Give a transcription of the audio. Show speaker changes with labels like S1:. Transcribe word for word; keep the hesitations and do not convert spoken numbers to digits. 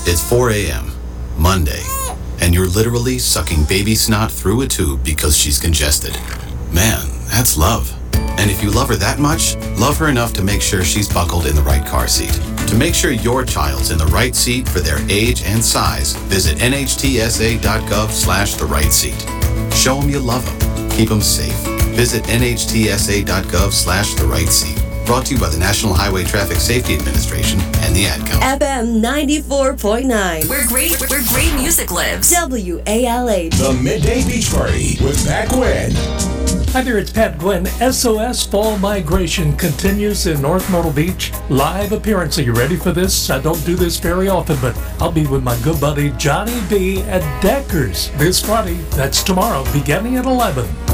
S1: It's four a.m., Monday, and you're literally sucking baby snot through a tube because she's congested. Man, that's love. And if you love her that much, love her enough to make sure she's buckled in the right car seat. To make sure your child's in the right seat for their age and size, visit nhtsa.gov slash the right seat. Show them you love them. Keep them safe. Visit nhtsa.gov slash the right seat. Brought to you by the National Highway Traffic Safety Administration and the Ad Council.
S2: F M ninety-four point nine.
S3: Where great, where great music lives.
S2: W A L H.
S4: The Midday Beach Party with Pat Gwynn.
S5: Hi there, it's Pat Gwynn. S O S Fall Migration continues in North Myrtle Beach. Live appearance. Are you ready for this? I don't do this very often, but I'll be with my good buddy Johnny B at Deckers this Friday. That's tomorrow, beginning at eleven.